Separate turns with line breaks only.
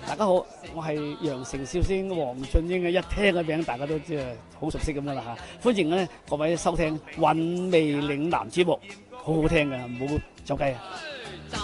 大家好，我係羊城少先黃俊英嘅，一聽個名大家都知係好熟悉咁樣啦嚇。歡迎咧各位收聽《韻味嶺南》節目，好好聽嘅，唔好走雞啊！